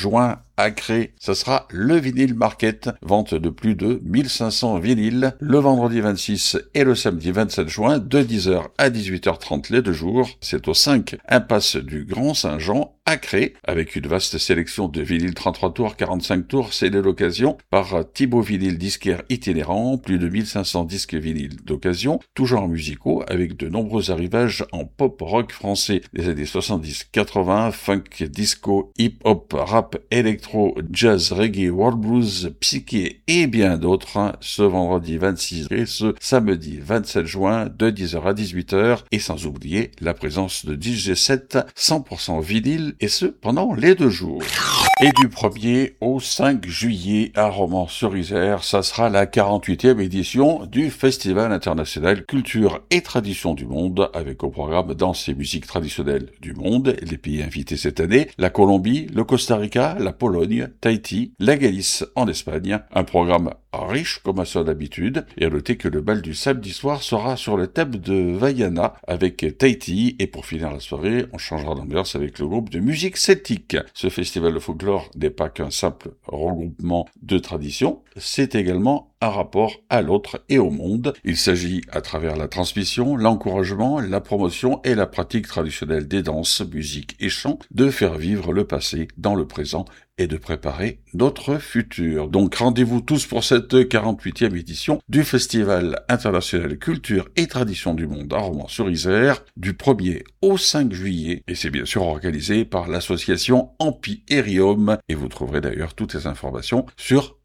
juin à Cré, ça sera le Vinyl Market, vente de plus de 1500 vinyles, le vendredi 26 et le samedi 27 juin, de 10h à 18h30 les 2 jours. C'est au 5 impasse du Grand Saint-Jean à Cré, avec une vaste sélection de vinyles 33 tours, 45 tours, c'est l'occasion, par Thibaut Vinyl disquaire itinérant, plus de 1500 disques vinyles d'occasion, tous genres musicaux, avec de nombreux arrivages en pop rock français des années 70-80, funk, disco, hip-hop, rap, électro, jazz, reggae, world blues, psyché et bien d'autres, ce vendredi 26 et ce samedi 27 juin, de 10h à 18h, et sans oublier la présence de DJ 7 100% vinyle, et ce pendant les 2 jours. Et du 1er au 5 juillet à Romans-sur-Isère, ça sera la 48e édition du Festival international Culture et Tradition du Monde, avec au programme danse et musique traditionnelle du monde. Les pays invités cette année, la Colombie, le Costa Rica, la Pologne, Tahiti, la Galice en Espagne. Un programme riche comme à son habitude, et à noter que le bal du samedi soir sera sur le thème de Vaiana avec Tahiti, et pour finir la soirée, on changera d'ambiance avec le groupe de musique celtique. Ce festival de folklore n'est pas qu'un simple regroupement de traditions, c'est également un rapport à l'autre et au monde. Il s'agit, à travers la transmission, l'encouragement, la promotion et la pratique traditionnelle des danses, musiques et chants, de faire vivre le passé dans le présent et de préparer notre futur. Donc rendez-vous tous pour cette 48e édition du Festival international Culture et Tradition du Monde à Romans-sur-Isère, du 1er au 5 juillet, et c'est bien sûr organisé par l'association Ampi et Riom, et vous trouverez d'ailleurs toutes les informations sur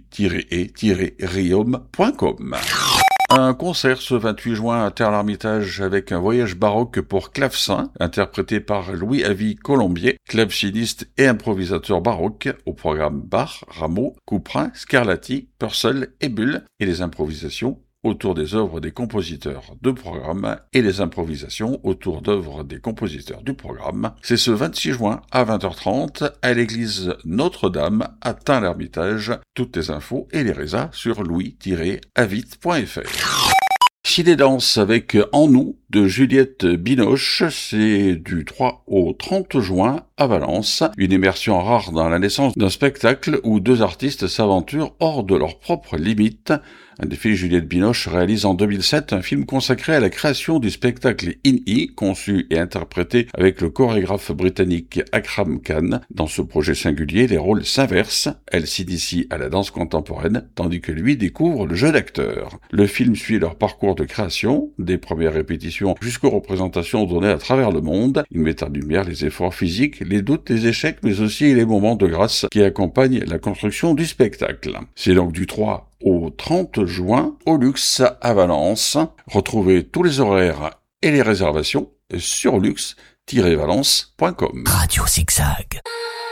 ampi-et-riom.com. Un concert ce 28 juin à Terre-l'Hermitage avec un voyage baroque pour clavecin, interprété par Louis Avy Colombier, claveciniste et improvisateur baroque, au programme Bach, Rameau, Couperin, Scarlatti, Purcell et Bull, et les improvisations autour des œuvres des compositeurs de programme et les improvisations autour d'œuvres des compositeurs du programme. C'est ce 26 juin à 20h30 à l'église Notre-Dame à Tain-l'Hermitage. Toutes les infos et les résas sur louis-avit.fr. Ciné-danse avec En nous de Juliette Binoche, c'est du 3 au 30 juin à Valence, une immersion rare dans la naissance d'un spectacle où 2 artistes s'aventurent hors de leurs propres limites. Un défi, Juliette Binoche réalise en 2007 un film consacré à la création du spectacle In-E, conçu et interprété avec le chorégraphe britannique Akram Khan. Dans ce projet singulier, les rôles s'inversent. Elle s'initie à la danse contemporaine, tandis que lui découvre le jeu d'acteur. Le film suit leur parcours de création, des premières répétitions jusqu'aux représentations données à travers le monde. Il met en lumière les efforts physiques, les doutes, les échecs, mais aussi les moments de grâce qui accompagnent la construction du spectacle. C'est donc du 3 au 30 juin au Luxe à Valence. Retrouvez tous les horaires et les réservations sur luxe-valence.com. Radio Zigzag.